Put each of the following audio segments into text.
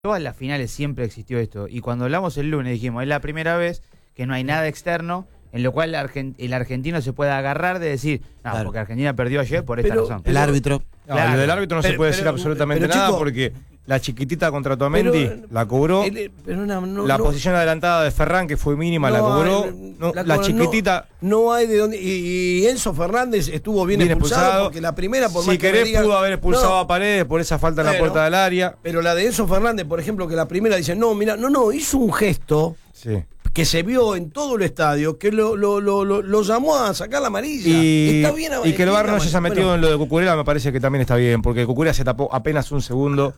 Todas las finales siempre existió esto. Y cuando hablamos el lunes dijimos, es la primera vez que no hay nada externo en lo cual el argentino se puede agarrar de decir, no, claro, porque Argentina perdió ayer por esta razón. El árbitro. No, claro, lo del árbitro no se puede decir absolutamente nada, chico, porque la chiquitita contra Otamendi la cobró. La posición adelantada de Ferran, que fue mínima, la cobró. La chiquitita. No hay de dónde. Y Enzo Fernández estuvo bien expulsado, porque la primera, por más si querés, pudo haber expulsado a Paredes por esa falta en la puerta del área. Pero la de Enzo Fernández, por ejemplo, que la primera dice, hizo un gesto. Sí. Que se vio en todo el estadio, que lo llamó a sacar la amarilla. Está bien, y que el VAR no se haya metido en lo de Cucurella me parece que también está bien, porque Cucurella se tapó apenas un segundo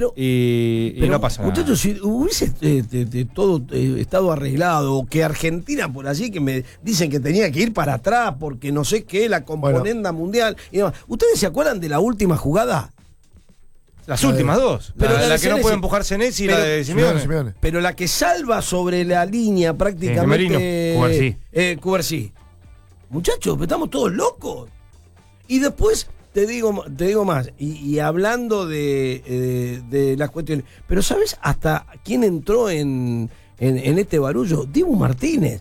y no pasa nada. Muchachos, si hubiese todo estado arreglado, que Argentina por allí, que me dicen que tenía que ir para atrás, porque no sé qué, la componenda mundial y demás. ¿Ustedes se acuerdan de la última jugada? Las últimas dos. La que no puede empujar Senesi y la de Simeone. Pero la que salva sobre la línea prácticamente. Cubarsí. Muchachos, estamos todos locos. Y después te digo más. Y hablando de las cuestiones. Pero ¿sabes hasta quién entró en este barullo? Dibu Martínez.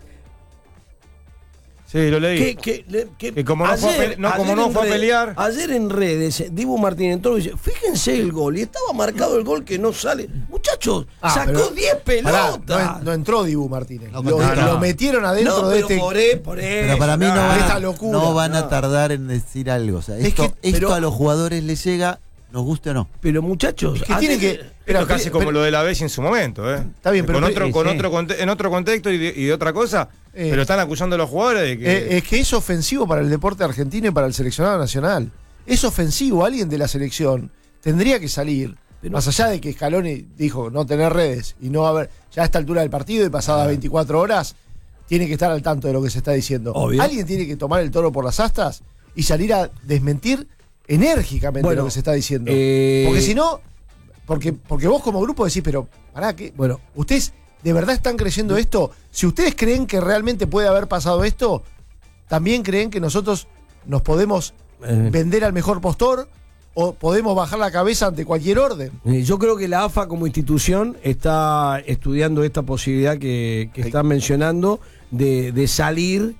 Sí, lo leí. Que como no fue a pelear. Ayer en redes, Dibu Martínez entró y dice, fíjense el gol. Y estaba marcado el gol que no sale. Muchachos, sacó 10 pelotas. Pará, no entró Dibu Martínez. Lo metieron adentro de este. Pero para mí no van a tardar en decir algo. O sea, esto a los jugadores les llega, nos guste o no. Pero muchachos, tienen que. Pero casi como lo de la Bessi en su momento, ¿eh? Está bien, pero en otro contexto y de otra cosa. Pero están acusando a los jugadores de que. Es que es ofensivo para el deporte argentino y para el seleccionado nacional. Es ofensivo. Alguien de la selección tendría que salir. Más allá de que Scaloni dijo no tener redes y no haber. Ya a esta altura del partido y pasadas 24 horas, tiene que estar al tanto de lo que se está diciendo. Obvio. Alguien tiene que tomar el toro por las astas y salir a desmentir enérgicamente lo que se está diciendo. Porque si no. Porque vos como grupo decís, pero pará, que ustedes de verdad están creyendo esto. Si ustedes creen que realmente puede haber pasado esto, también creen que nosotros nos podemos vender al mejor postor o podemos bajar la cabeza ante cualquier orden. Yo creo que la AFA como institución está estudiando esta posibilidad que están mencionando de salir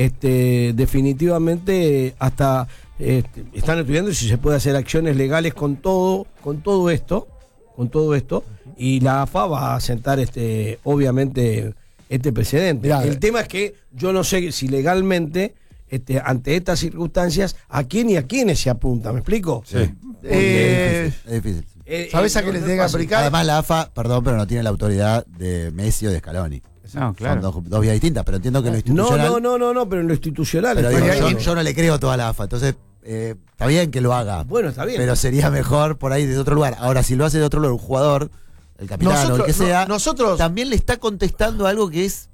definitivamente hasta están estudiando si se puede hacer acciones legales con todo esto. Y la AFA va a sentar obviamente este precedente. Mirá, el tema es que yo no sé si legalmente ante estas circunstancias a quién y a quiénes se apunta, ¿me explico? Sí. Es difícil. ¿Sabés a qué les tenga que aplicar? Además la AFA, perdón, pero no tiene la autoridad de Messi o de Scaloni. No, claro. Son dos vías distintas, pero entiendo que en lo institucional. No, pero en lo institucional. Pero yo no le creo toda la AFA, entonces está bien que lo haga. Bueno, está bien. Pero sería mejor por ahí de otro lugar. Ahora, si lo hace de otro lugar un jugador, el capitán o el que sea, nosotros también le está contestando algo que es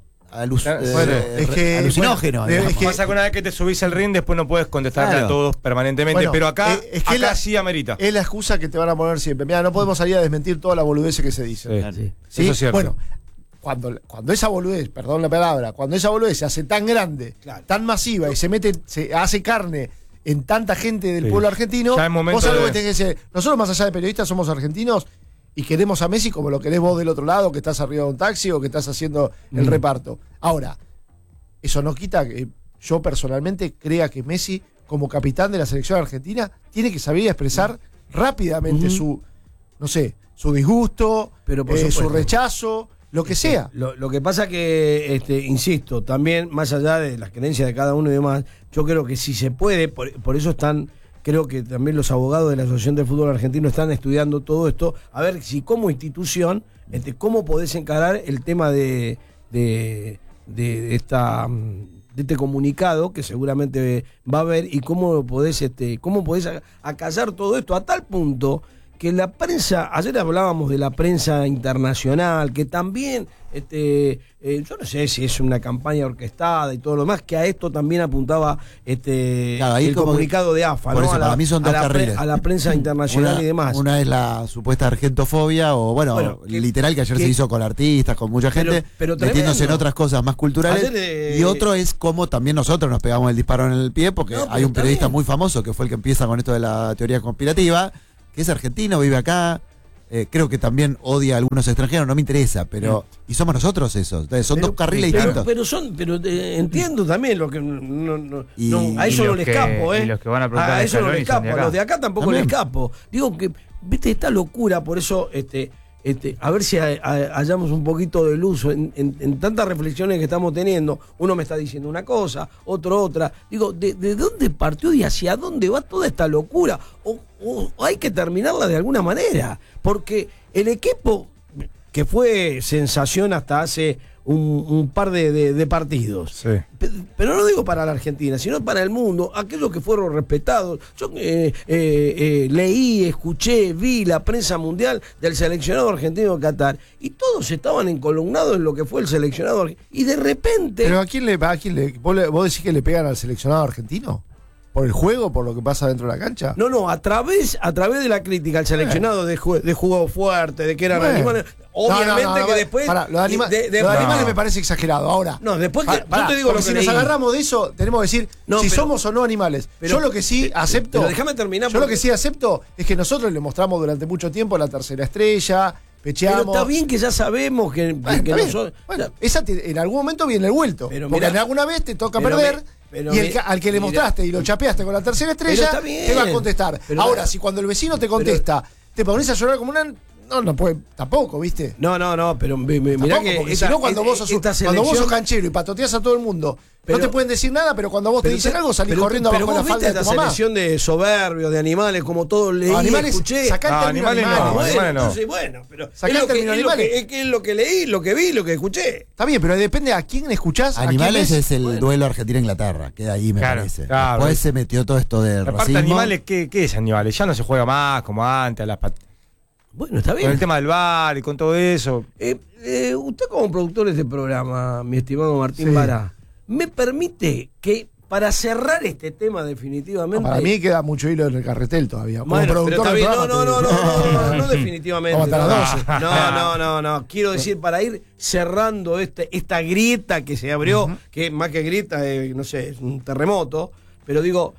alucinógeno. Pasa que una vez que te subís al ring, después no puedes contestarle a todos permanentemente. Pero acá sí amerita. Es la excusa que te van a poner siempre. Mira, no podemos salir a desmentir toda la boludez que se dice. Sí. Eso es cierto. Bueno, cuando esa boludez, perdón la palabra, cuando esa boludez se hace tan grande, tan masiva y se hace carne en tanta gente del pueblo argentino, vos algo que tenés que decir. Nosotros, más allá de periodistas, somos argentinos y queremos a Messi como lo querés vos del otro lado, que estás arriba de un taxi o que estás haciendo el reparto. Ahora, eso no quita que yo personalmente crea que Messi, como capitán de la selección argentina, tiene que saber expresar rápidamente su disgusto, su rechazo, lo que sea. Lo que pasa que, insisto, también, más allá de las creencias de cada uno y demás, yo creo que si se puede, por eso creo que también los abogados de la Asociación del Fútbol Argentino están estudiando todo esto, a ver si como institución, cómo podés encarar el tema de este comunicado que seguramente va a haber y cómo podés acallar todo esto a tal punto que la prensa, ayer hablábamos de la prensa internacional, que también, yo no sé si es una campaña orquestada y todo lo demás, que a esto también apuntaba el comunicado de AFA, por ¿no? eso, para mí son dos carriles. A la prensa internacional y demás. Una es la supuesta argentofobia, o literal, que ayer se hizo con artistas, con mucha gente, pero metiéndose en otras cosas más culturales. Y otro es cómo también nosotros nos pegamos el disparo en el pie, porque hay un periodista muy famoso que fue el que empieza con esto de la teoría conspirativa, que es argentino, vive acá, creo que también odia a algunos extranjeros, no me interesa, pero y somos nosotros esos. Entonces, son dos carriles distintos. Pero entiendo también lo que a eso no le escapo, Y los que van a preguntar a eso no le escapo, a los de acá tampoco le escapo. Digo que, viste, esta locura, por eso a ver si hallamos un poquito de luz en tantas reflexiones que estamos teniendo. Uno me está diciendo una cosa, otro otra. Digo, ¿de dónde partió y hacia dónde va toda esta locura? O hay que terminarla de alguna manera, porque el equipo que fue sensación hasta hace un par de partidos, sí. Pero no digo para la Argentina, sino para el mundo, aquellos que fueron respetados. Yo leí, escuché, vi la prensa mundial del seleccionado argentino de Qatar y todos estaban encolumnados en lo que fue el seleccionado argentino, y de repente... ¿Pero a quién le vos decís que le pegan al seleccionado argentino? ¿Por el juego? ¿Por lo que pasa dentro de la cancha? No, a través de la crítica al seleccionado de juego fuerte, de que eran animales. Obviamente que después... Los animales me parece exagerado. Ahora, después yo te digo lo que si nos agarramos de eso, tenemos que decir si somos o no animales. Yo lo que sí acepto... Pero déjame terminar. Yo lo que sí acepto es que nosotros le mostramos durante mucho tiempo la tercera estrella, pecheamos... Pero está bien que ya sabemos que nosotros... Bueno, esa en algún momento viene el vuelto. Porque alguna vez te toca perder... y al que le mostraste y lo chapeaste con la tercera estrella, te va a contestar. Ahora, si cuando el vecino te contesta, te pones a llorar como una... No puede, tampoco, ¿viste? No, pero mirá que... Si no, cuando vos sos canchero y patoteás a todo el mundo, no te pueden decir nada, pero cuando vos te dicen algo, salís corriendo abajo la falda de tu mamá. Selección de soberbios, de animales, como todos leí, escuché. Sacá el término animales. Bueno, pero sacá el término animales. Es lo que leí, lo que vi, lo que escuché. Está bien, pero depende a quién escuchás. Animales es el duelo Argentina-Inglaterra, queda ahí, me parece. Claro. Después se metió todo esto de racismo. Aparte, animales, ¿qué es animales? Ya no se juega más como antes, a las Bueno, está bien. Con el tema del bar y con todo eso. Usted como productor de este programa, mi estimado Martín Vara, ¿me permite que para cerrar este tema definitivamente... Para mí queda mucho hilo en el carretel todavía. Como productor pero está bien. No definitivamente. No. Quiero decir, para ir cerrando esta grieta que se abrió, que más que grieta, no sé, es un terremoto, pero digo,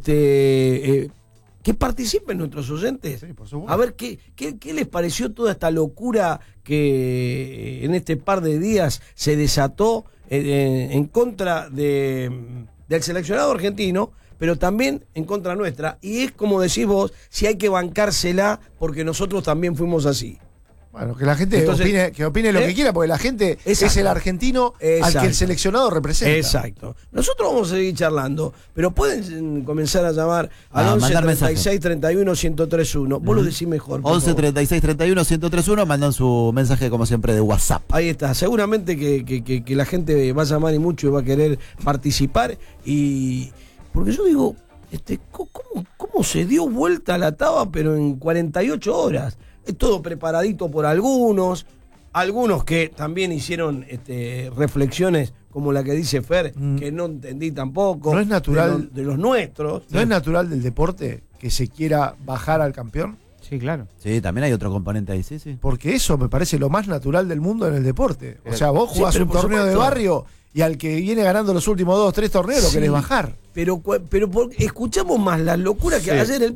que participen nuestros oyentes. Sí, por supuesto. A ver qué les pareció toda esta locura que en este par de días se desató en contra del seleccionado argentino, pero también en contra nuestra. Y es como decís vos, si hay que bancársela, porque nosotros también fuimos así. Bueno, que la gente opine lo que quiera, porque la gente es el argentino al que el seleccionado representa. Exacto. Nosotros vamos a seguir charlando, pero pueden comenzar a llamar al 11 36 31 1031. Vos lo decís mejor. 11 36 31 1031, mandan su mensaje como siempre de WhatsApp. Ahí está. Seguramente que la gente va a llamar y mucho y va a querer participar. Y porque yo digo, ¿cómo se dio vuelta la taba, pero en 48 horas? Es todo preparadito por algunos que también hicieron reflexiones como la que dice Fer, que no entendí tampoco. ¿No es natural de los nuestros? ¿No es natural del deporte que se quiera bajar al campeón? Sí, claro. Sí, también hay otro componente ahí, sí. Porque eso me parece lo más natural del mundo en el deporte. O sea, vos jugás un torneo de barrio y al que viene ganando los últimos 2 o 3 torneos lo querés bajar. Pero escuchamos más la locura que ayer el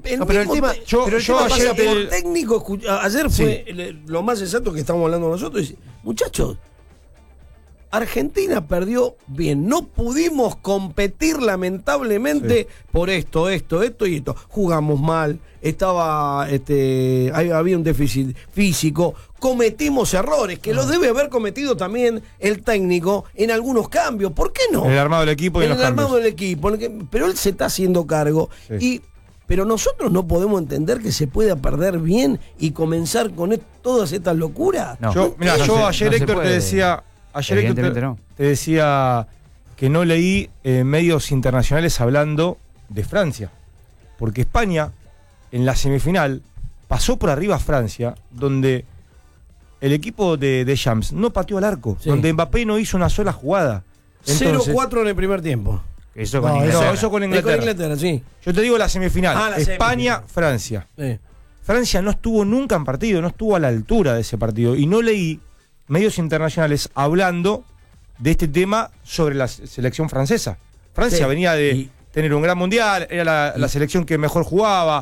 técnico ayer fue lo más exacto que estamos hablando nosotros. Dice, muchachos, Argentina perdió bien, no pudimos competir lamentablemente por esto y esto. Jugamos mal, había un déficit físico, cometimos errores que los debe haber cometido también el técnico en algunos cambios. ¿Por qué no? En el armado del equipo y en los cambios. El armado del equipo, pero él se está haciendo cargo. Pero nosotros no podemos entender que se pueda perder bien y comenzar con todas estas locuras. No. Yo ayer, Héctor, te decía... Ayer te decía que no leí medios internacionales hablando de Francia, porque España en la semifinal pasó por arriba a Francia, donde el equipo de Deschamps no pateó al arco, donde Mbappé no hizo una sola jugada. 0-4 en el primer tiempo. Eso con Inglaterra. Eso con Inglaterra, sí. Yo te digo la semifinal, España-Francia. Francia no estuvo nunca en partido, no estuvo a la altura de ese partido, y no leí medios internacionales hablando de este tema sobre la selección francesa. Francia venía de tener un gran mundial, era la selección que mejor jugaba,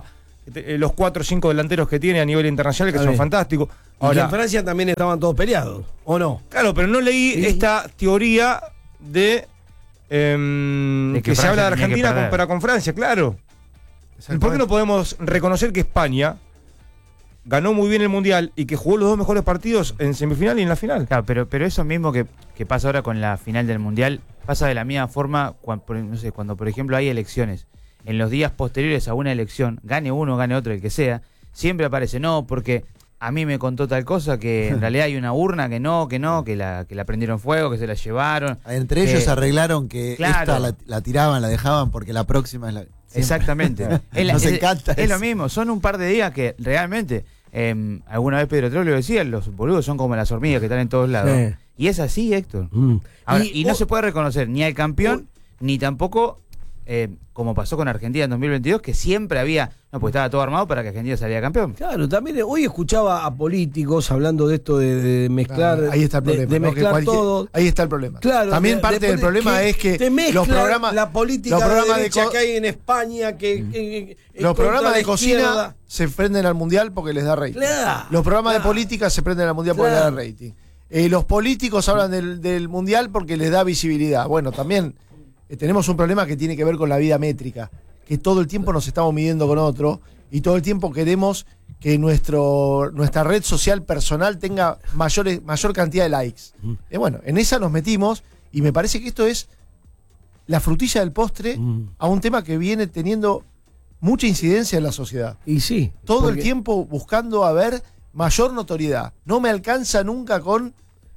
los 4 o 5 delanteros que tiene a nivel internacional, que son fantásticos. Ahora, y en Francia también estaban todos peleados, ¿o no? Claro, pero no leí esta teoría de que se habla de Argentina comparada con Francia, claro. ¿Por qué no podemos reconocer que España ganó muy bien el Mundial y que jugó los 2 mejores partidos en semifinal y en la final? Claro, pero eso mismo que pasa ahora con la final del Mundial, pasa de la misma forma cuando por ejemplo hay elecciones. En los días posteriores a una elección, gane uno, gane otro, el que sea, siempre aparece, no, porque a mí me contó tal cosa, que en realidad hay una urna, que la prendieron fuego, que se la llevaron. Entre ellos arreglaron que esta la tiraban, la dejaban, porque la próxima es la... Exactamente. Nos encanta es lo mismo, son un par de días que realmente, alguna vez Pedro Troglio decía, los boludos son como las hormigas que están en todos lados. Sí. Y es así, Héctor. Ahora, y no se puede reconocer ni al campeón, ni tampoco... como pasó con Argentina en 2022, que siempre había, pues estaba todo armado para que Argentina saliera campeón. Claro, también hoy escuchaba a políticos hablando de esto de mezclar, ahí está el problema, de mezclar todo. Ahí está el problema. Claro, también parte del problema es que los programas, la política de derecha que hay en España, que los programas de cocina se prenden al mundial porque les da rating. Los programas de política se prenden al mundial porque les da rating. Los políticos hablan del mundial porque les da visibilidad. Bueno, también tenemos un problema que tiene que ver con la vida métrica, que todo el tiempo nos estamos midiendo con otro y todo el tiempo queremos que nuestra red social personal tenga mayor cantidad de likes. Bueno, en esa nos metimos y me parece que esto es la frutilla del postre a un tema que viene teniendo mucha incidencia en la sociedad. Y sí. Todo el tiempo buscando mayor notoriedad. No me alcanza nunca con...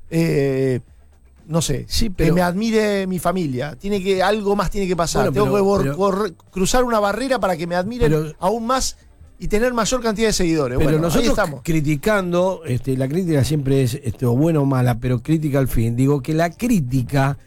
no sé, que me admire mi familia. Algo más tiene que pasar. Tengo que cruzar una barrera para que me admiren aún más y tener mayor cantidad de seguidores. Pero nosotros estamos criticando, la crítica siempre es o buena o mala, pero crítica al fin. Digo que la crítica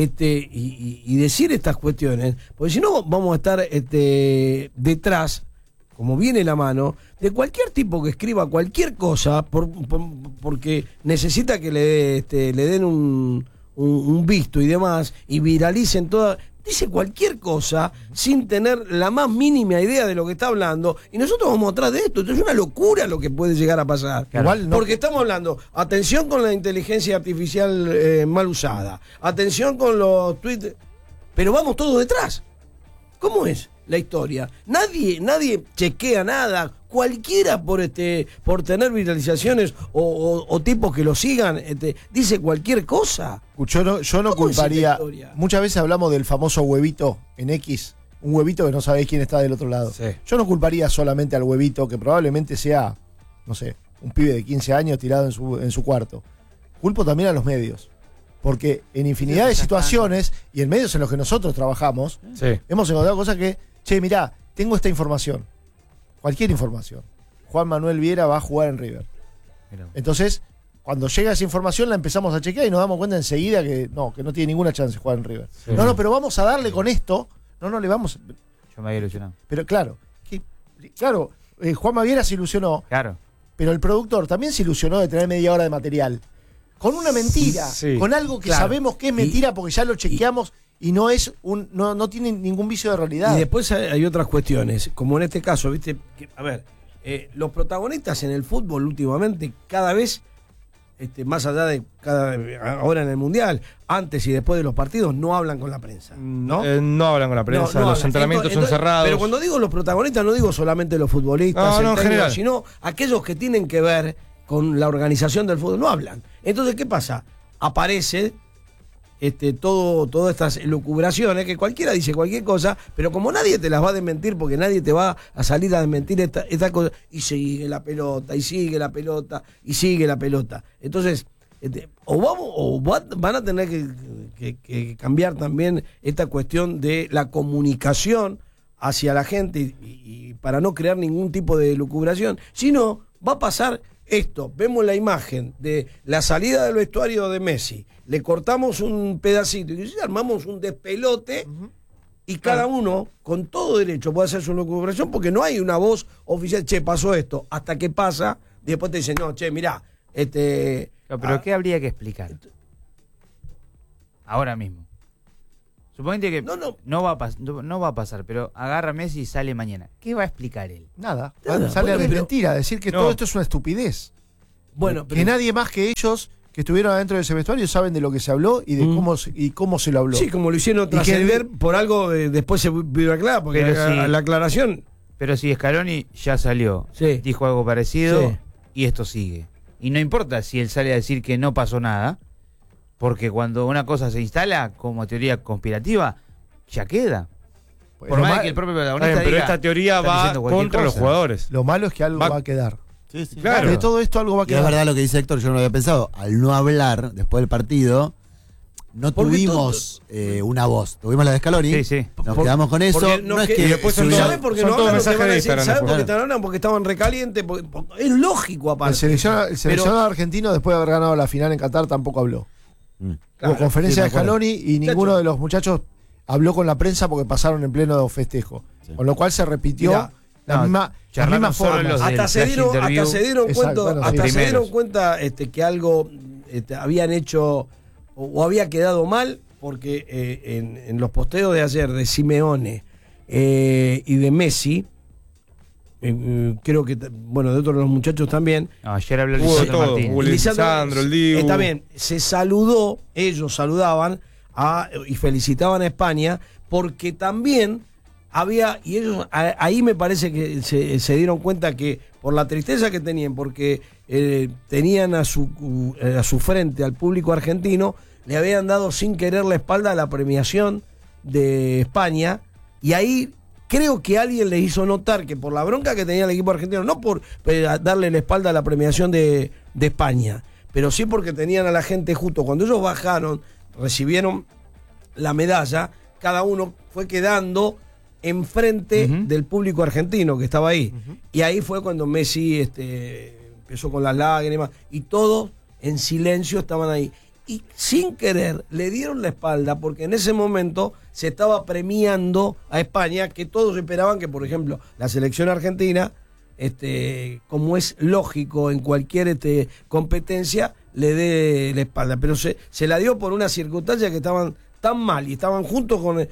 y decir estas cuestiones, porque si no vamos a estar detrás, como viene la mano, de cualquier tipo que escriba cualquier cosa porque necesita que le den un visto y demás, y viralicen toda, dice cualquier cosa sin tener la más mínima idea de lo que está hablando, y nosotros vamos atrás de esto. Entonces es una locura lo que puede llegar a pasar. Igual no, porque estamos hablando, atención con la inteligencia artificial mal usada, atención con los tweets, pero vamos todos detrás. ¿Cómo es la historia? Nadie chequea nada. Cualquiera por tener viralizaciones o tipos que lo sigan, dice cualquier cosa. Yo no culparía. Muchas veces hablamos del famoso huevito en X, un huevito que no sabés quién está del otro lado. Sí. Yo no culparía solamente al huevito, que probablemente sea, no sé, un pibe de 15 años tirado en su cuarto. Culpo también a los medios. Porque en infinidad de situaciones y en medios en los que nosotros trabajamos, hemos encontrado cosas que, mirá, tengo esta información. Cualquier información. Juan Manuel Viera va a jugar en River. Entonces, cuando llega esa información la empezamos a chequear y nos damos cuenta enseguida que no tiene ninguna chance de jugar en River. Sí. No, pero vamos a darle con esto. No le vamos. Yo me había ilusionado. Pero claro, Juan Viera se ilusionó. Claro. Pero el productor también se ilusionó de tener media hora de material. Con una mentira, con algo que sabemos que es mentira porque ya lo chequeamos y no es no tiene ningún vicio de realidad. Y después hay otras cuestiones, como en este caso, viste, los protagonistas en el fútbol últimamente cada vez más allá de ahora en el Mundial, antes y después de los partidos, no hablan con la prensa, ¿no? No hablan con la prensa, no los entrenamientos son cerrados. Pero cuando digo los protagonistas, no digo solamente los futbolistas, en general, sino aquellos que tienen que ver con la organización del fútbol, no hablan. Entonces, ¿qué pasa? Aparece todas estas elucubraciones, que cualquiera dice cualquier cosa, pero como nadie te las va a desmentir, porque nadie te va a salir a desmentir esta cosa, y sigue la pelota, y sigue la pelota, y sigue la pelota. Entonces, van a tener que cambiar también esta cuestión de la comunicación hacia la gente, y para no crear ningún tipo de elucubración, sino va a pasar esto. Vemos la imagen de la salida del vestuario de Messi, le cortamos un pedacito y armamos un despelote, y cada uno con todo derecho puede hacer su elucubración, porque no hay una voz oficial, pasó esto, hasta que pasa, y después te dicen, no, mirá, pero ¿qué habría que explicar? Ahora mismo. Suponete que no va a pasar, pero agarra a Messi y sale mañana. ¿Qué va a explicar él? Nada. Sale a desmentir, a decir que todo esto es una estupidez. Bueno, que nadie más que ellos que estuvieron adentro de ese vestuario saben de lo que se habló y de cómo se lo habló. Sí, como lo hicieron trascender por algo, después se vio aclarar, porque la aclaración... Pero si Scaloni ya salió, dijo algo parecido y esto sigue. Y no importa si él sale a decir que no pasó nada, porque cuando una cosa se instala como teoría conspirativa, ya queda. Por más que el propio protagonista pero esta teoría va contra los jugadores. Lo malo es que algo va a quedar. Sí, sí. Claro. De todo esto algo va a quedar. Y es verdad lo que dice Héctor, yo no lo había pensado. Al no hablar después del partido, no tuvimos una voz. Tuvimos la de Scaloni. Nos quedamos con eso. No es que después ¿sabes por qué no hablan? ¿Sabes por qué están hablando? Porque estaban recalientes. Es lógico, aparte. El seleccionado argentino, después de haber ganado la final en Qatar, tampoco habló. Hubo conferencia de Scaloni y ninguno de los muchachos habló con la prensa porque pasaron en pleno festejo. Con lo cual se repitió la misma forma. Hasta se dieron cuenta que algo habían hecho o había quedado mal, porque en los posteos de ayer de Simeone y de Messi, creo que, bueno, de otros de los muchachos también. Ayer habló Lisandro, el Dibu. Está bien, se saludó, ellos saludaban y felicitaban a España, porque también había, y ellos ahí me parece que se dieron cuenta que por la tristeza que tenían, porque tenían a su frente al público argentino, le habían dado sin querer la espalda a la premiación de España, y ahí creo que alguien les hizo notar que por la bronca que tenía el equipo argentino, no por darle la espalda a la premiación de España, pero sí porque tenían a la gente justo cuando ellos bajaron, recibieron la medalla, cada uno fue quedando enfrente del público argentino que estaba ahí. Y ahí fue cuando Messi empezó con las lágrimas y todos en silencio estaban ahí. Y sin querer le dieron la espalda porque en ese momento se estaba premiando a España, que todos esperaban que, por ejemplo, la selección argentina, como es lógico en cualquier competencia, le dé la espalda. Pero se la dio por una circunstancia que estaban tan mal y estaban juntos con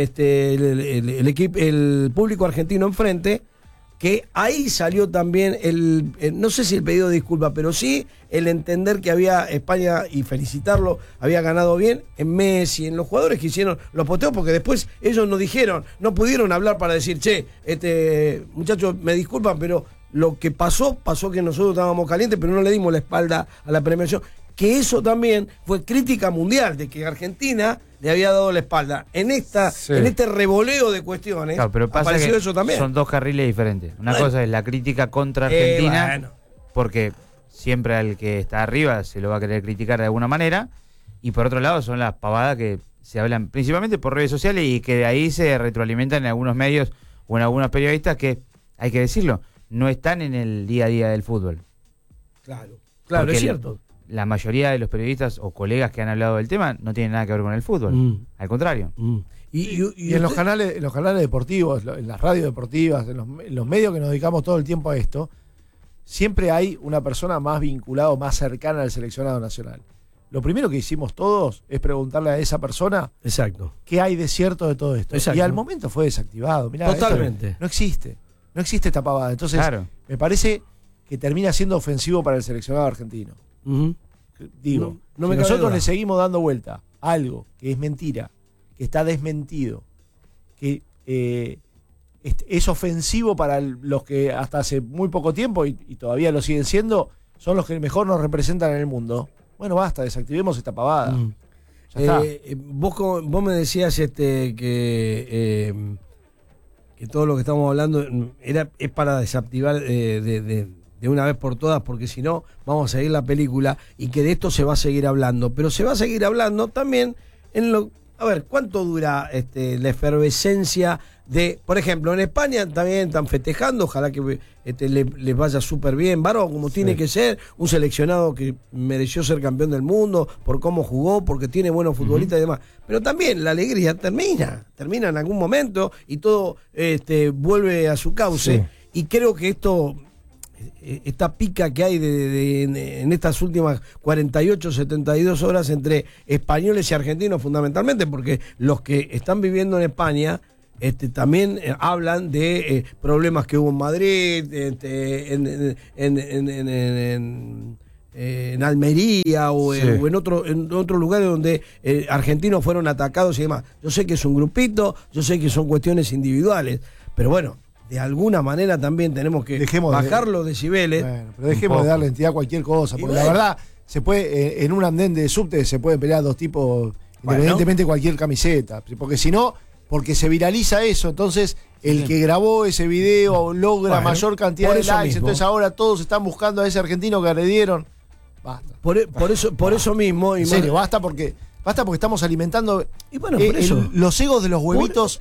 el equipo, el público argentino enfrente, que ahí salió también no sé si el pedido de disculpa, pero sí el entender que había España, y felicitarlo, había ganado bien en Messi, en los jugadores que hicieron los posteos, porque después ellos no pudieron hablar para decir, muchachos, me disculpan, pero lo que pasó que nosotros estábamos calientes, pero no le dimos la espalda a la premiación. Que eso también fue crítica mundial, de que Argentina le había dado la espalda. En este revoleo de cuestiones, pero apareció eso también. Son dos carriles diferentes. Una cosa es la crítica contra Argentina, porque siempre al que está arriba se lo va a querer criticar de alguna manera, y por otro lado son las pavadas que se hablan principalmente por redes sociales y que de ahí se retroalimentan en algunos medios o en algunos periodistas que, hay que decirlo, no están en el día a día del fútbol. Claro, porque es cierto. La mayoría de los periodistas o colegas que han hablado del tema no tienen nada que ver con el fútbol. Al contrario. Y en los canales deportivos, en las radios deportivas, en los medios que nos dedicamos todo el tiempo a esto, siempre hay una persona más vinculada, más cercana al seleccionado nacional. Lo primero que hicimos todos es preguntarle a esa persona qué hay de cierto de todo esto. Y al momento fue desactivado. Mirá, totalmente. No existe esta pavada. Entonces, me parece que termina siendo ofensivo para el seleccionado argentino. Digo, si nosotros le seguimos dando vuelta a algo que es mentira, que está desmentido, que es ofensivo para los que hasta hace muy poco tiempo y todavía lo siguen siendo, son los que mejor nos representan en el mundo. Bueno, basta, desactivemos esta pavada. Ya está. Vos me decías que todo lo que estamos hablando es para desactivar de una vez por todas, porque si no vamos a seguir la película, y que de esto se va a seguir hablando, pero se va a seguir hablando también a ver, ¿cuánto dura la efervescencia de, por ejemplo, en España también están festejando, ojalá que les vaya súper bien, bárbaro, como tiene que ser, un seleccionado que mereció ser campeón del mundo por cómo jugó, porque tiene buenos futbolistas y demás, pero también la alegría termina en algún momento y todo vuelve a su cauce, y creo que esto esta pica que hay en estas últimas 48, 72 horas entre españoles y argentinos fundamentalmente, porque los que están viviendo en España también hablan de problemas que hubo en Madrid, en Almería o en otro lugar donde argentinos fueron atacados y demás. Yo sé que es un grupito, yo sé que son cuestiones individuales, pero bueno, de alguna manera también tenemos que bajar los decibeles. Bueno, pero dejemos de darle entidad a cualquier cosa, porque la verdad, se puede en un andén de subte se pueden pelear dos tipos, independientemente de cualquier camiseta, porque si no, porque se viraliza eso, entonces el que grabó ese video logra mayor cantidad de likes, entonces ahora todos están buscando a ese argentino que agredieron. Basta. Por eso mismo. En serio, basta porque estamos alimentando los egos de los huevitos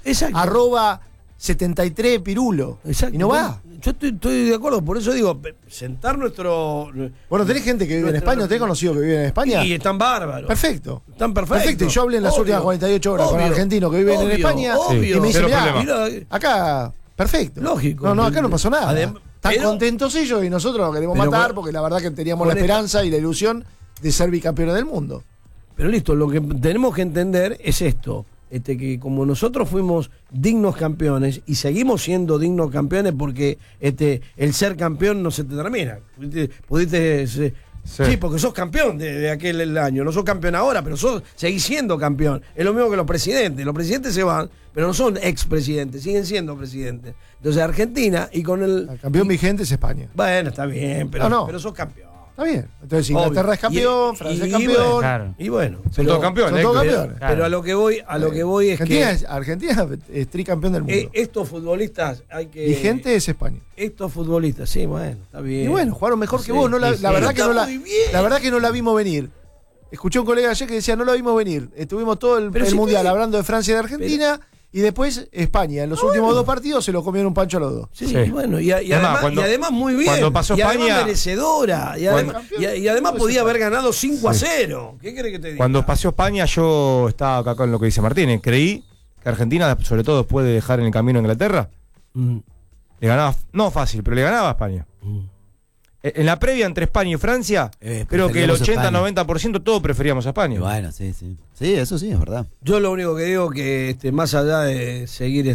@73 pirulo. Exacto. Y no va. Yo estoy de acuerdo, por eso digo, sentar nuestro. Bueno, tenés gente que vive en España, ¿tenés conocido que vive en España? Y están bárbaros. Perfecto. Están perfectos. Perfecto. Y yo hablé en las últimas 48 horas con argentinos que viven en España y me dicen, mirá, acá, perfecto. Lógico. No, acá no pasó nada. Están contentos ellos y nosotros los queremos matar porque la verdad que teníamos la esperanza y la ilusión de ser bicampeones del mundo. Pero listo, lo que tenemos que entender es esto. Que como nosotros fuimos dignos campeones y seguimos siendo dignos campeones porque el ser campeón no se te termina. Pudiste sí, porque sos campeón de aquel año, no sos campeón ahora, pero seguís siendo campeón. Es lo mismo que los presidentes se van, pero no son expresidentes, siguen siendo presidentes. Entonces Argentina y con el campeón vigente es España. Bueno, está bien, pero sos campeón. Está bien. Entonces Inglaterra es campeón, Francia es campeón. Claro. Y bueno, son todos campeones. Pero a lo que voy es Argentina es tricampeón del mundo. Estos futbolistas hay que. Vigente es España. Estos futbolistas, sí, bueno, está bien. Y bueno, jugaron mejor que vos. No, la verdad que no la vimos venir. Escuché a un colega ayer que decía, no la vimos venir. Estuvimos todo el mundial hablando de Francia y de Argentina. Y después España, en los últimos dos partidos se lo comieron un pancho a los dos. Sí. Bueno, y además muy bien. Cuando pasó España. Merecedora. Y además podía haber ganado 5-0. ¿Qué crees que te diga? Cuando pasó España, yo estaba acá con lo que dice Martínez. Creí que Argentina, sobre todo después de dejar en el camino a Inglaterra, le ganaba, no fácil, pero le ganaba a España. En la previa entre España y Francia, creo que el 80-90% todos preferíamos a España. Bueno, sí. Sí, eso sí, es verdad. Yo lo único que digo que más allá de seguir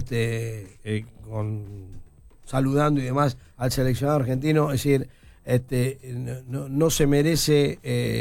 saludando y demás al seleccionado argentino, es decir, no se merece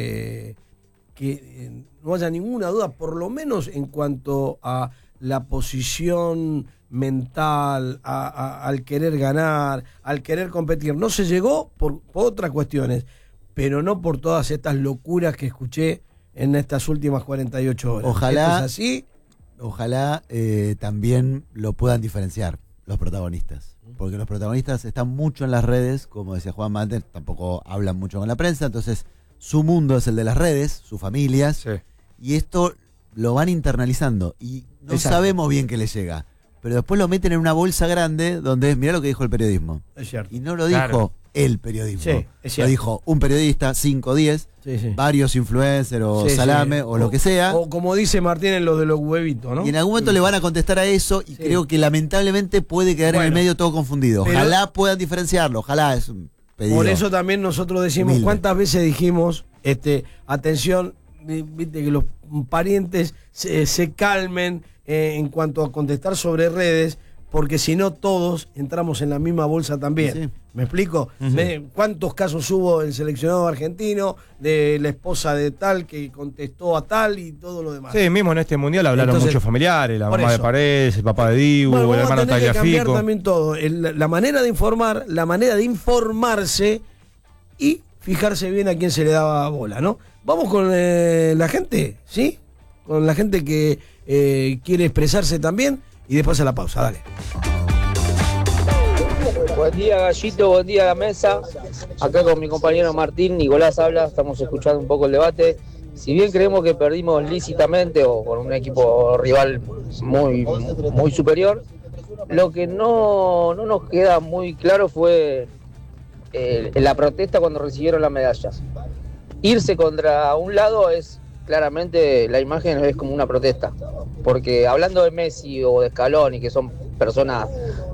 que no haya ninguna duda, por lo menos en cuanto a la posición mental, al querer ganar, al querer competir. No se llegó por otras cuestiones, pero no por todas estas locuras que escuché en estas últimas 48 horas. Ojalá también lo puedan diferenciar los protagonistas, porque los protagonistas están mucho en las redes, como decía Juan Mate, tampoco hablan mucho con la prensa, entonces su mundo es el de las redes, sus familias, y esto lo van internalizando y no sabemos bien qué les llega. Pero después lo meten en una bolsa grande donde mirá lo que dijo el periodismo. Es cierto. Y no lo dijo el periodismo. Lo dijo un periodista, 5 o 10, varios influencers o Salame o lo que sea. O como dice Martín en lo de los huevitos, ¿no? Y en algún momento le van a contestar a eso y creo que lamentablemente puede quedar en el medio todo confundido. Ojalá puedan diferenciarlo, ojalá es un pedido. Por eso también nosotros decimos, humilde. ¿Cuántas veces dijimos, atención, viste que los parientes se calmen en cuanto a contestar sobre redes, porque si no todos entramos en la misma bolsa también. Sí. ¿Me explico? ¿Cuántos casos hubo en seleccionado argentino de la esposa de tal que contestó a tal y todo lo demás? Sí, mismo en este mundial hablaron muchos familiares, la mamá de Paredes, el papá de Dibu, el hermano de Tagliafico. Cambiar también todo, la manera de informar, la manera de informarse y fijarse bien a quién se le daba bola, ¿no? Vamos con la gente, ¿sí? Con la gente que quiere expresarse también y después a la pausa, dale. Buen día, Gallito, buen día a la mesa. Acá con mi compañero Martín, Nicolás habla, estamos escuchando un poco el debate. Si bien creemos que perdimos lícitamente o con un equipo rival muy superior, lo que no nos queda muy claro fue la protesta cuando recibieron las medallas. Irse contra un lado es claramente, la imagen es como una protesta, porque hablando de Messi o de Scaloni, que son personas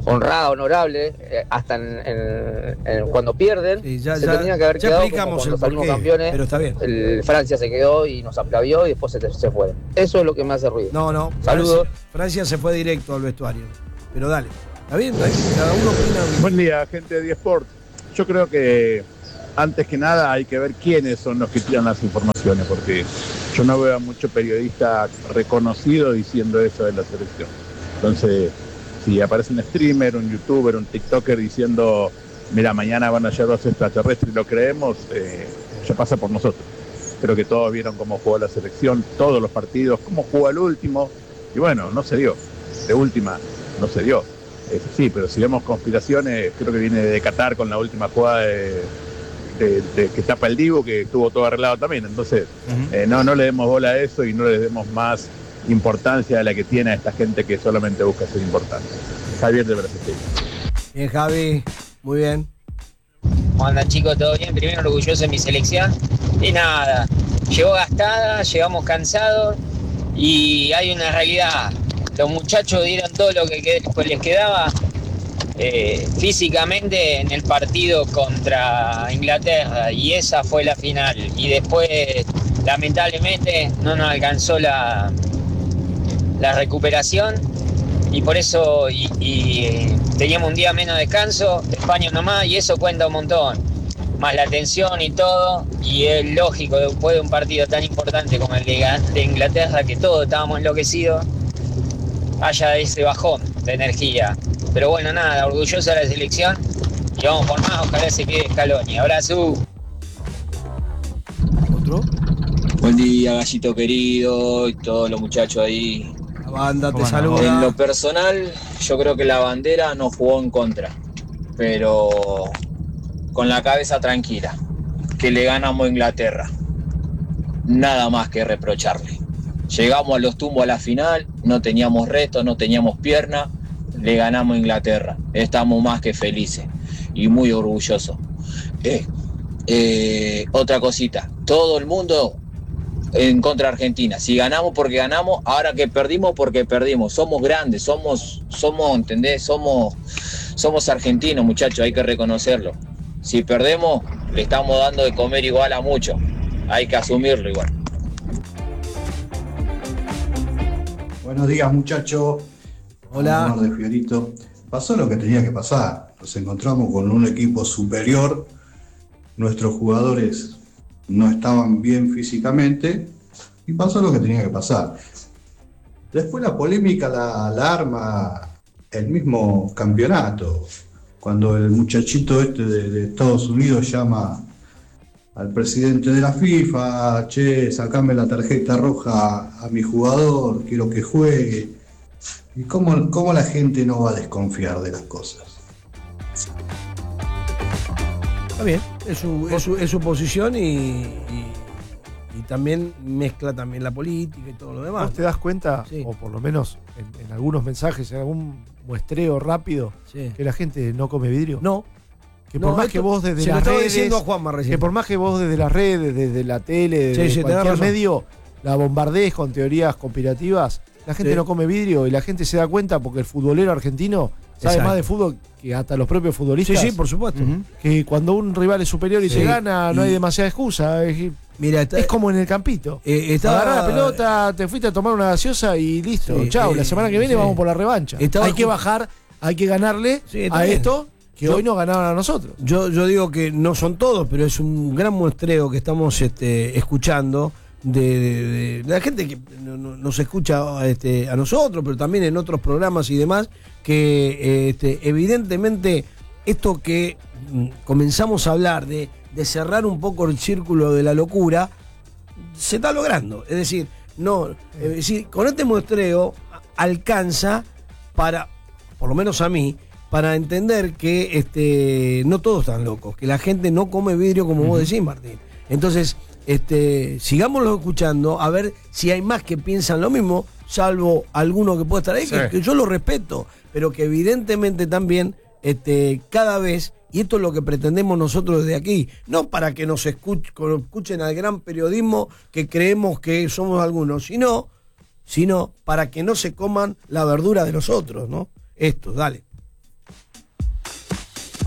honrada, honorable, hasta cuando pierden, se tenían que haber quedado como cuando salimos campeones, pero está bien. Francia se quedó y nos aplaudió y después se fue. Eso es lo que me hace ruido. No, saludos. Francia se fue directo al vestuario, pero dale, está bien, cada uno opina. Buen día, gente de eSport. Yo creo que antes que nada hay que ver quiénes son los que tiran las informaciones, porque yo no veo a mucho periodista reconocido diciendo eso de la selección. Entonces, si aparece un streamer, un youtuber, un tiktoker diciendo, mira, mañana van a llegar los extraterrestres y lo creemos, ya pasa por nosotros. Creo que todos vieron cómo jugó la selección, todos los partidos, cómo jugó el último, y bueno, no se dio. De última, no se dio. Sí, pero si vemos conspiraciones, creo que viene de Qatar con la última jugada que tapa el Dibu, que estuvo todo arreglado también. Entonces, no le demos bola a eso y no le demos más importancia a la que tiene a esta gente que solamente busca ser importante. Javier de Brasil. Bien, Javi, muy bien. ¿Cómo andan, chicos? ¿Todo bien? Primero orgulloso de mi selección. Y nada, llegó gastada, llegamos cansados y hay una realidad. Los muchachos dieron todo lo que les quedaba físicamente en el partido contra Inglaterra y esa fue la final. Y después, lamentablemente, no nos alcanzó la recuperación y por eso teníamos un día menos de descanso, España nomás, y eso cuenta un montón. Más la tensión y todo, y es lógico después de un partido tan importante como el de Inglaterra, que todos estábamos enloquecidos, haya ese bajón de energía. Pero bueno, nada, orgullosa de la selección y vamos por más, ojalá se quede Scaloni. Abrazo. ¿Otro? Buen día, Gallito querido, y todos los muchachos ahí. La banda te saluda. En lo personal, yo creo que la bandera no jugó en contra, pero con la cabeza tranquila, que le ganamos a Inglaterra. Nada más que reprocharle. Llegamos a los tumbos a la final, no teníamos restos, no teníamos pierna, le ganamos a Inglaterra. Estamos más que felices y muy orgullosos. Otra cosita, todo el mundo en contra de Argentina. Si ganamos porque ganamos, ahora que perdimos porque perdimos. Somos grandes, somos, ¿entendés? Somos argentinos, muchachos, hay que reconocerlo. Si perdemos, le estamos dando de comer igual a muchos. Hay que asumirlo igual. Buenos días, muchachos. Hola. De Fiorito. Pasó lo que tenía que pasar. Nos encontramos con un equipo superior. Nuestros jugadores no estaban bien físicamente y pasó lo que tenía que pasar. Después la polémica la arma el mismo campeonato. Cuando el muchachito de Estados Unidos llama al presidente de la FIFA, che, sacame la tarjeta roja a mi jugador, quiero que juegue. ¿Y cómo la gente no va a desconfiar de las cosas? Está bien, es su posición y también mezcla también la política y todo lo demás. ¿Vos te das cuenta, sí, o por lo menos en algunos mensajes, en algún muestreo rápido, sí, que la gente no come vidrio? No. Que por más que vos desde las redes, diciendo a Juanma recién, que por más que vos desde las redes, desde la tele, desde cualquier medio, la bombardees con teorías conspirativas, la gente no come vidrio y la gente se da cuenta porque el futbolero argentino sabe más de fútbol que hasta los propios futbolistas. Sí, por supuesto. Que cuando un rival es superior y te gana, no hay demasiada excusa. Mira, es como en el campito. Agarrás la pelota, te fuiste a tomar una gaseosa y listo. Chau, la semana que viene vamos por la revancha. Hay que bajar, hay que ganarle a esto que hoy nos ganaron a nosotros. Yo digo que no son todos, pero es un gran muestreo que estamos escuchando de la gente que nos escucha a nosotros, pero también en otros programas y demás, que evidentemente esto que comenzamos a hablar de cerrar un poco el círculo de la locura se está logrando. Es decir, con este muestreo alcanza para, por lo menos a mí, para entender que no todos están locos, que la gente no come vidrio como vos decís, Martín. Entonces, sigámoslo escuchando, a ver si hay más que piensan lo mismo, salvo alguno que pueda estar ahí, que yo lo respeto, pero que evidentemente también cada vez, y esto es lo que pretendemos nosotros desde aquí, no para que nos escuchen al gran periodismo que creemos que somos algunos, sino para que no se coman la verdura de los otros, ¿no? Esto, dale.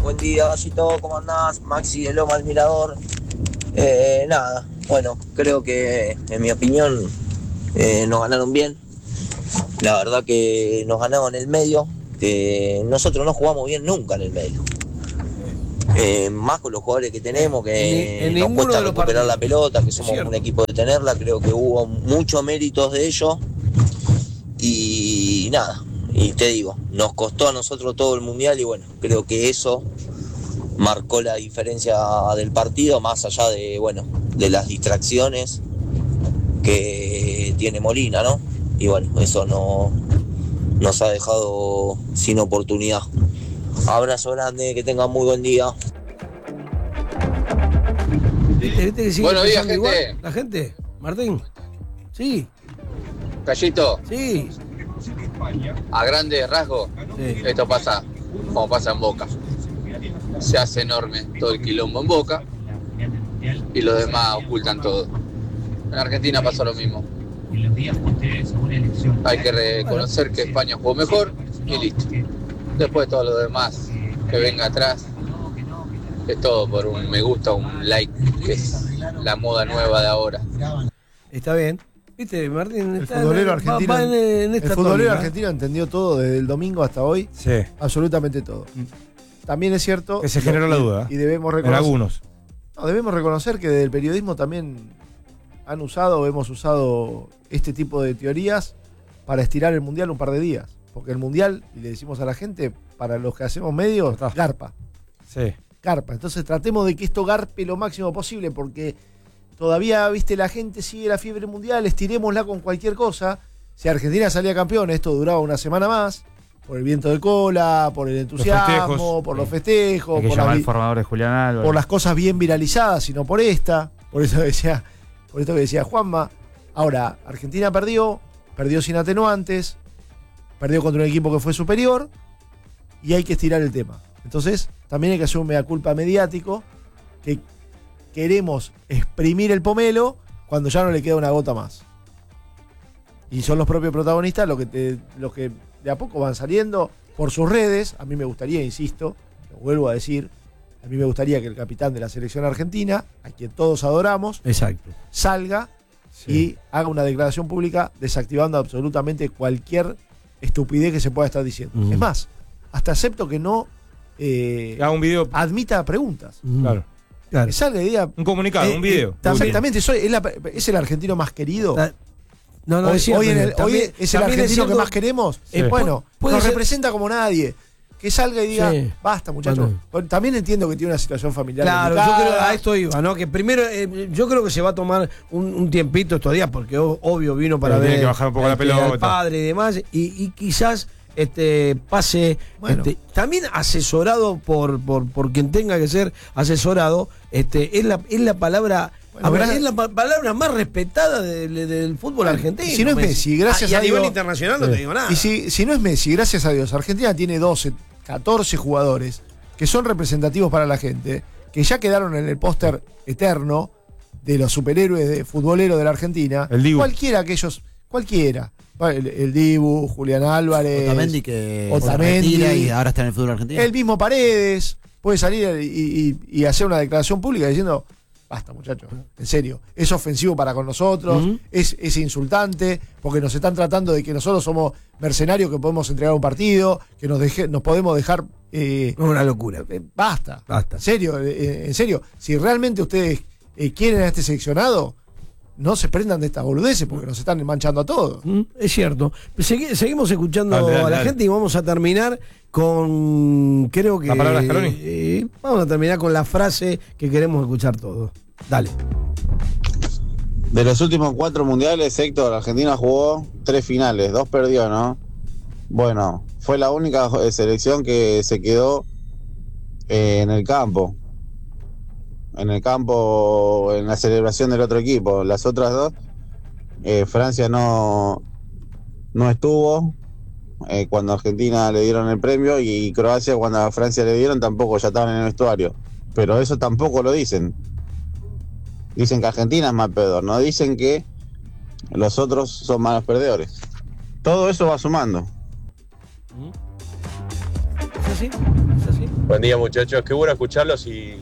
Buen día, Gallito, ¿cómo andás? Maxi de Loma, el Mirador. Nada, bueno, creo que en mi opinión nos ganaron bien. La verdad que nos ganaron en el medio. Nosotros no jugamos bien nunca en el medio. Más con los jugadores que tenemos, que nos cuesta recuperar la pelota, que somos un equipo de tenerla. Creo que hubo muchos méritos de ellos. Y nada, y te digo, nos costó a nosotros todo el mundial y bueno, creo que eso marcó la diferencia del partido, más allá de, bueno, de las distracciones que tiene Molina, ¿no? Y bueno, eso no nos ha dejado sin oportunidad. Abrazo grande, que tengan muy buen día. Buenos días, gente. ¿La gente? ¿Martín? Sí. Gallito. Sí. A grandes rasgos, sí. Esto pasa como pasa en Boca. Se hace enorme todo el quilombo en Boca y los demás ocultan todo. En Argentina pasa lo mismo. Hay que reconocer que España jugó mejor y listo. Después todo lo demás que venga atrás es todo por un me gusta, un like, que es la moda nueva de ahora. Está bien. ¿Viste, Martín? El futbolero argentino entendió todo desde el domingo hasta hoy. Sí. Absolutamente todo. También es cierto que se generó la duda. Y debemos reconocer, en algunos. No, debemos reconocer que desde el periodismo también han usado o hemos usado este tipo de teorías para estirar el mundial un par de días. Porque el mundial, y le decimos a la gente, para los que hacemos medios, garpa. Sí. Garpa. Entonces tratemos de que esto garpe lo máximo posible, porque todavía, viste, la gente sigue la fiebre mundial, estirémosla con cualquier cosa. Si Argentina salía campeón, esto duraba una semana más, por el viento de cola, por el entusiasmo, por los festejos, por las cosas bien viralizadas, sino por esta. Por esto que decía Juanma. Ahora, Argentina perdió sin atenuantes, perdió contra un equipo que fue superior, y hay que estirar el tema. Entonces, también hay que hacer un mea culpa mediático, que queremos exprimir el pomelo cuando ya no le queda una gota más. Y son los propios protagonistas los que de a poco van saliendo por sus redes. A mí me gustaría, insisto, lo vuelvo a decir, a mí me gustaría que el capitán de la selección argentina, a quien todos adoramos, exacto, salga y haga una declaración pública desactivando absolutamente cualquier estupidez que se pueda estar diciendo. Es más, hasta acepto que no haga un video, admita preguntas. Claro. Que salga y diga, un comunicado, un video. Exactamente, es el argentino más querido. Hoy es el argentino que más queremos. Bueno, nos representa como nadie. Que salga y diga, basta, muchachos. Bueno. También entiendo que tiene una situación familiar. Claro, yo creo a esto iba, ¿no? Que primero, yo creo que se va a tomar un tiempito estos días, porque obvio vino para ver que bajar un poco la pelota, al padre y demás, y quizás pase, bueno, también asesorado por quien tenga que ser asesorado, es la palabra. Bueno, es la palabra más respetada del fútbol argentino. Si no es Messi, gracias a Dios. Y a nivel internacional no te digo nada. Y si no es Messi, gracias a Dios, Argentina tiene 12, 14 jugadores que son representativos para la gente, que ya quedaron en el póster eterno de los superhéroes de futboleros de la Argentina. El Dibu. Cualquiera. El Dibu, Julián Álvarez, Otamendi, que retira y ahora está en el fútbol argentino. El mismo Paredes puede salir y hacer una declaración pública diciendo: basta, muchachos, en serio, es ofensivo para con nosotros, es insultante, porque nos están tratando de que nosotros somos mercenarios que podemos entregar un partido, que nos podemos dejar. Una locura. Basta. En serio, si realmente ustedes quieren a este seleccionado, no se prendan de estas boludeces, porque nos están manchando a todos. Es cierto. Seguimos escuchando a la gente y vamos a terminar con, creo que... ¿La palabra Scaloni? Vamos a terminar con la frase que queremos escuchar todos. Dale. De los últimos 4 mundiales, Héctor, Argentina jugó 3 finales, 2 perdió, ¿no? Bueno, fue la única selección que se quedó en el campo. En la celebración del otro equipo. Las otras 2, Francia no estuvo cuando a Argentina le dieron el premio, y Croacia cuando a Francia le dieron tampoco, ya estaban en el vestuario. Pero eso tampoco lo dicen. Dicen que Argentina es más perdedor, no dicen que los otros son malos perdedores. Todo eso va sumando. ¿Es así? Buen día, muchachos. Qué bueno escucharlos y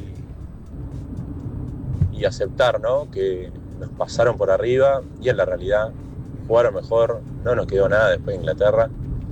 aceptar, ¿no? Que nos pasaron por arriba y en la realidad jugaron mejor, no nos quedó nada después de Inglaterra.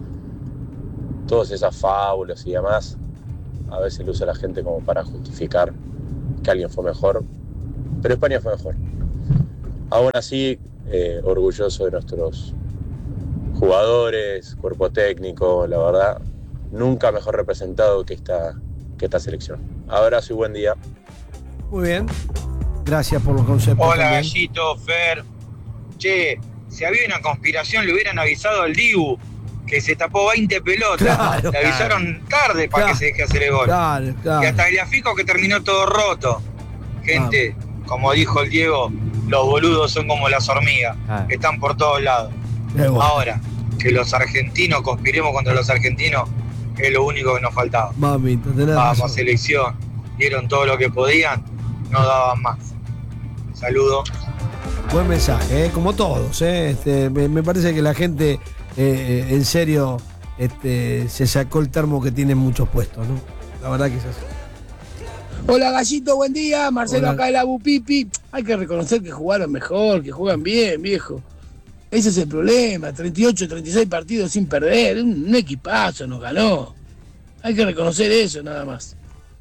Todas esas fábulas y demás, a veces lo usa la gente como para justificar que alguien fue mejor, pero España fue mejor. Aún así, orgulloso de nuestros jugadores, cuerpo técnico, la verdad, nunca mejor representado que esta selección. Abrazo y buen día. Muy bien. Gracias por los conceptos. Hola, también. Gallito, Fer. Che, si había una conspiración le hubieran avisado al Dibu que se tapó 20 pelotas. Claro, le avisaron tarde para que se deje hacer el gol. Claro. Y hasta el Afico que terminó todo roto. Gente, como dijo el Diego, los boludos son como las hormigas, que están por todos lados. Bueno. Ahora, que los argentinos conspiremos contra los argentinos es lo único que nos faltaba. Mamita, tenés razón. Vamos, selección. Dieron todo lo que podían, no daban más. Saludos. Buen mensaje, como todos. Me parece que la gente, en serio, se sacó el termo que tiene en muchos puestos, ¿no? La verdad que es así. Hola, Gallito, buen día. Marcelo. Hola. Acá de la Bupipi. Hay que reconocer que jugaron mejor, que juegan bien, viejo. Ese es el problema. 38, 36 partidos sin perder. Un equipazo nos ganó. Hay que reconocer eso, nada más.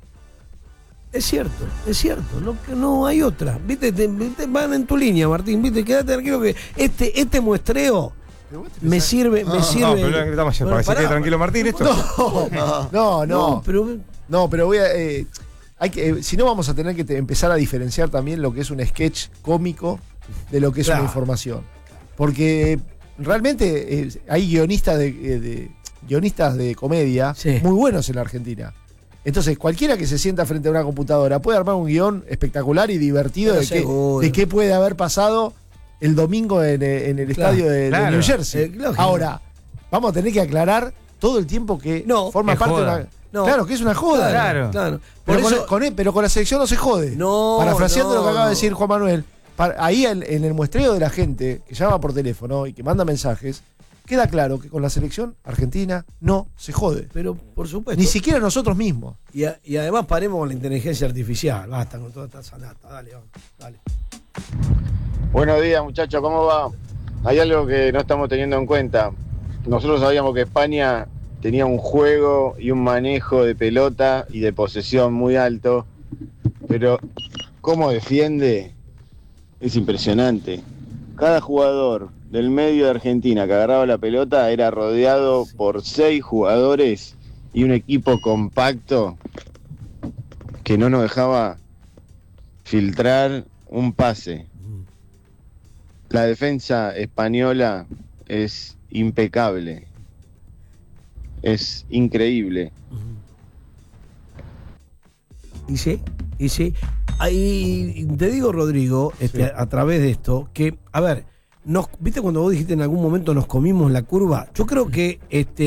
Es cierto, no hay otra. Viste, van en tu línea, Martín, viste, quédate tranquilo que este muestreo me sirve. No, pero para que se quede tranquilo Martín, esto. No, pero voy a. Si no, vamos a tener que empezar a diferenciar también lo que es un sketch cómico de lo que es una información. Porque realmente hay guionistas de comedia muy buenos en la Argentina. Entonces, cualquiera que se sienta frente a una computadora puede armar un guión espectacular y divertido de qué puede haber pasado el domingo en el estadio de New Jersey. Ahora, vamos a tener que aclarar todo el tiempo que forma parte de una... No. Claro, que es una joda. Claro. Pero con la selección no se jode. Parafraseando lo que acaba de decir Juan Manuel, ahí en el muestreo de la gente que llama por teléfono y que manda mensajes, queda claro que con la selección argentina no se jode. Pero, por supuesto. Ni siquiera nosotros mismos. Y además paremos con la inteligencia artificial. Basta con toda esta salata. Dale. Buenos días, muchachos, ¿cómo va? Hay algo que no estamos teniendo en cuenta. Nosotros sabíamos que España tenía un juego y un manejo de pelota y de posesión muy alto, pero cómo defiende es impresionante. Cada jugador del medio de Argentina que agarraba la pelota era rodeado por 6 jugadores y un equipo compacto que no nos dejaba filtrar un pase. La defensa española es impecable, es increíble. Y sí. Ahí te digo, Rodrigo, a través de esto, que, a ver, ¿viste cuando vos dijiste en algún momento nos comimos la curva? Yo creo que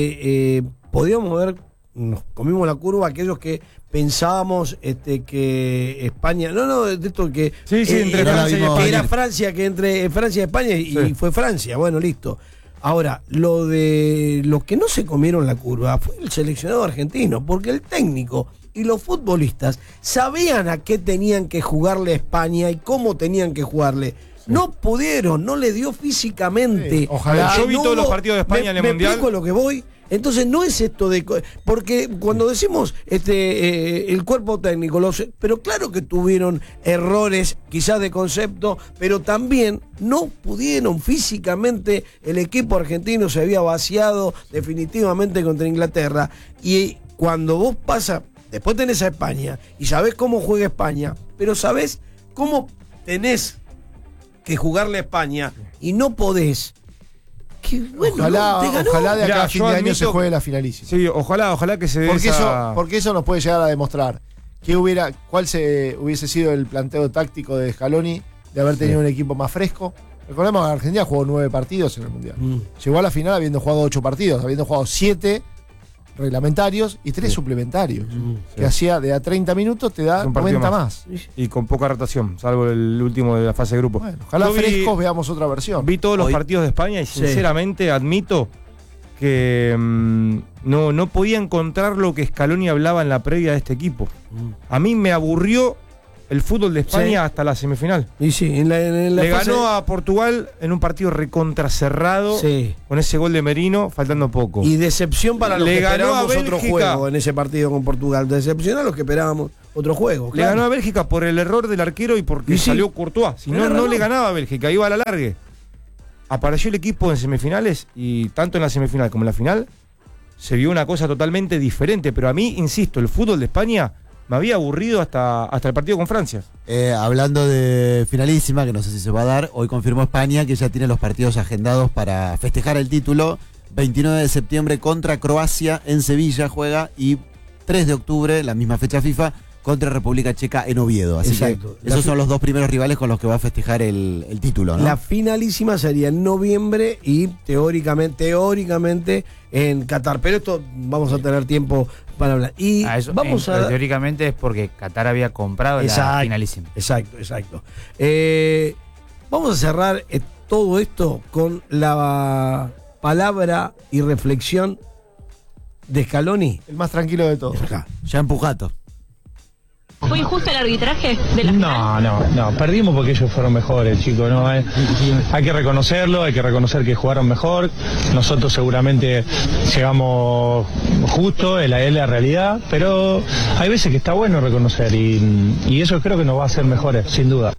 nos comimos la curva aquellos que pensábamos que España, de esto que entre Francia y España. Que era Francia, que entre Francia y España y fue Francia, bueno, listo. Ahora, lo de los que no se comieron la curva fue el seleccionado argentino, porque el técnico y los futbolistas sabían a qué tenían que jugarle a España y cómo tenían que jugarle. No pudieron, no le dio físicamente. Ojalá. Yo vi todos los partidos de España en el Mundial. ¿Me explico lo que voy? Entonces no es esto de... Porque cuando decimos el cuerpo técnico, pero claro que tuvieron errores quizás de concepto, pero también no pudieron físicamente. El equipo argentino se había vaciado definitivamente contra Inglaterra. Y cuando vos pasas, después tenés a España y sabés cómo juega España, pero sabés cómo tenés que jugarle a España y no podés. Que bueno, ojalá de acá a fin de año se juegue la finalísima. Sí, ojalá que se dé porque eso nos puede llegar a demostrar cuál hubiese sido el planteo táctico de Scaloni de haber tenido un equipo más fresco. Recordemos que Argentina jugó 9 partidos en el Mundial. Llegó a la final habiendo jugado 8 partidos, habiendo jugado 7 reglamentarios y 3 suplementarios. Que hacía de a 30 minutos te da 90 más. Y con poca rotación, salvo el último de la fase de grupo. Bueno, ojalá frescos veamos otra versión. Vi todos los partidos de España y sinceramente admito que no podía encontrar lo que Scaloni hablaba en la previa de este equipo. A mí me aburrió el fútbol de España hasta la semifinal. Y sí, en la le ganó a Portugal en un partido recontracerrado, con ese gol de Merino, faltando poco. Y decepción para los que esperábamos otro juego en ese partido con Portugal. Decepción a los que esperábamos otro juego. Le ganó a Bélgica por el error del arquero y porque salió Courtois. Si no le ganaba a Bélgica, iba a la largue. Apareció el equipo en semifinales y tanto en la semifinal como en la final se vio una cosa totalmente diferente. Pero a mí, insisto, el fútbol de España me había aburrido hasta el partido con Francia. Hablando de finalísima, que no sé si se va a dar, hoy confirmó España que ya tiene los partidos agendados para festejar el título. 29 de septiembre contra Croacia en Sevilla juega y 3 de octubre, la misma fecha FIFA, contra República Checa en Oviedo. Así que esos son los dos primeros rivales con los que va a festejar el título, ¿no? La finalísima sería en noviembre y teóricamente en Qatar. Pero esto vamos a tener tiempo para hablar. Y teóricamente es porque Qatar había comprado la finalísima. Exacto. Vamos a cerrar todo esto con la palabra y reflexión de Scaloni. El más tranquilo de todos. Ya empujato. ¿Fue injusto el arbitraje de la final? No, perdimos porque ellos fueron mejores, chicos, ¿no? Hay que reconocerlo, hay que reconocer que jugaron mejor. Nosotros seguramente llegamos justo, es la realidad, pero hay veces que está bueno reconocer y eso creo que nos va a hacer mejores, sin duda.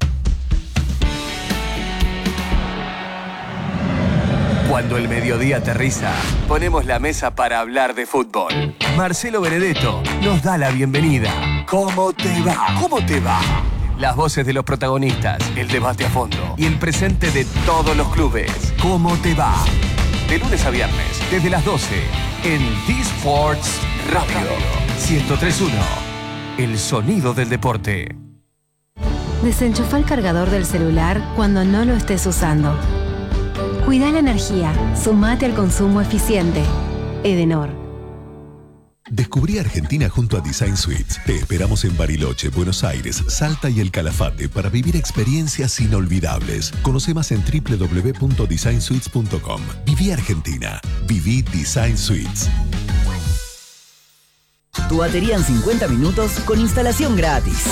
Cuando el mediodía aterriza, ponemos la mesa para hablar de fútbol. Marcelo Benedetto nos da la bienvenida. ¿Cómo te va? ¿Cómo te va? Las voces de los protagonistas, el debate a fondo y el presente de todos los clubes. ¿Cómo te va? De lunes a viernes, desde las 12, en D-Sports Radio 103.1. El sonido del deporte. Desenchufa el cargador del celular cuando no lo estés usando. Cuida la energía. Sumate al consumo eficiente. Edenor. Descubrí Argentina junto a Design Suites. Te esperamos en Bariloche, Buenos Aires, Salta y El Calafate para vivir experiencias inolvidables. Conoce más en www.designsuites.com. Viví Argentina. Viví Design Suites. Tu batería en 50 minutos con instalación gratis.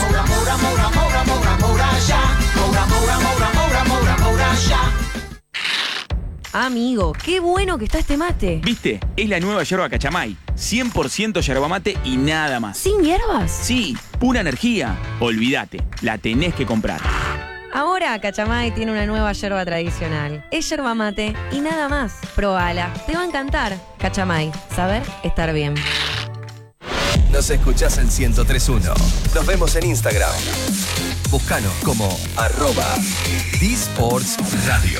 Amigo, qué bueno que está este mate. ¿Viste? Es la nueva yerba Cachamay. 100% yerba mate y nada más. ¿Sin hierbas? Sí, pura energía. Olvídate, la tenés que comprar. Ahora Cachamay tiene una nueva yerba tradicional. Es yerba mate y nada más. Probala, te va a encantar. Cachamay, saber estar bien. Nos escuchás en 103.1. Nos vemos en Instagram. Búscanos como @DSportsRadio.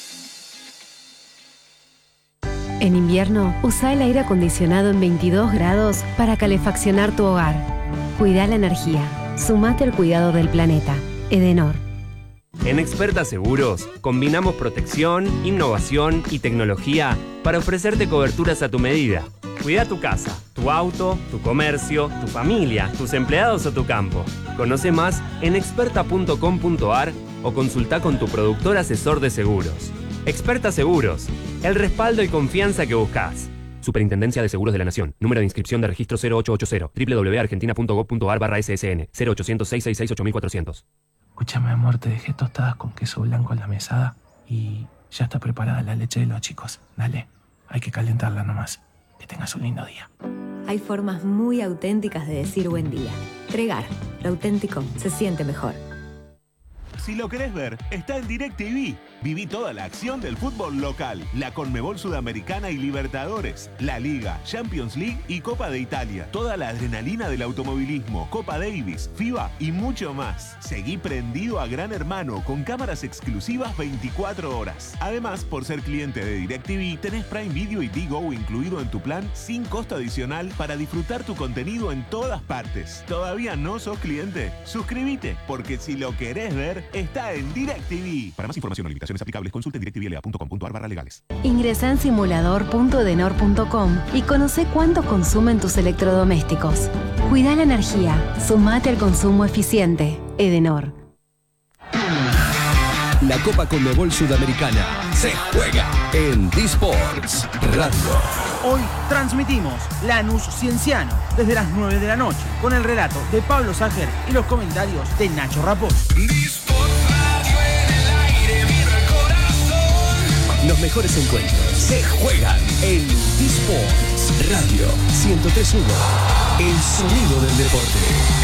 En invierno, usa el aire acondicionado en 22 grados para calefaccionar tu hogar. Cuida la energía. Sumate al cuidado del planeta. Edenor. En Experta Seguros, combinamos protección, innovación y tecnología para ofrecerte coberturas a tu medida. Cuida tu casa, tu auto, tu comercio, tu familia, tus empleados o tu campo. Conoce más en experta.com.ar o consulta con tu productor asesor de seguros. Experta Seguros, el respaldo y confianza que buscas. Superintendencia de Seguros de la Nación. Número de inscripción de registro 0880. www.argentina.gov.ar/ssn 0800-666-8400. Escúchame, amor, te dejé tostadas con queso blanco en la mesada y ya está preparada la leche de los chicos. Dale, hay que calentarla nomás. Que tengas un lindo día. Hay formas muy auténticas de decir buen día. Tregar, lo auténtico se siente mejor. Si lo querés ver, está en DirecTV. Viví toda la acción del fútbol local, la Conmebol Sudamericana y Libertadores, la Liga, Champions League y Copa de Italia. Toda la adrenalina del automovilismo, Copa Davis, FIBA y mucho más. Seguí prendido a Gran Hermano con cámaras exclusivas 24 horas. Además, por ser cliente de DirecTV, tenés Prime Video y Digo incluido en tu plan sin costo adicional para disfrutar tu contenido en todas partes. ¿Todavía no sos cliente? Suscríbete, porque si lo querés ver, está en DirecTV. Para más información o limitaciones aplicables, consulte directvla.com.ar/legales. Ingresa en simulador.edenor.com y conoce cuánto consumen tus electrodomésticos. Cuida la energía. Sumate al consumo eficiente. Edenor. La Copa Conmebol Sudamericana se juega en D-Sports Radio. Hoy transmitimos Lanús Cienciano desde las 9 de la noche con el relato de Pablo Sager y los comentarios de Nacho Raposo. Los mejores encuentros se juegan en D-Sports Radio 103.1. El sonido del deporte.